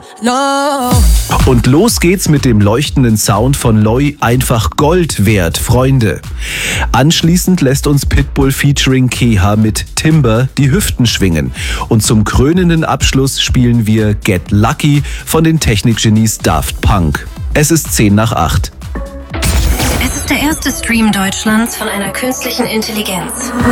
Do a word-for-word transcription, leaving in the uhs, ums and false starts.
no. Und los geht's mit dem leuchtenden Sound von Loi, einfach Gold wert, Freunde. Anschließend lässt uns Pitbull featuring Keha mit Timber die Hüften schwingen. Und zum krönenden Abschluss spielen wir Get Lucky von den Technikgenies Daft Punk. Es ist zehn nach acht. Es ist der erste Stream Deutschlands von einer künstlichen Intelligenz.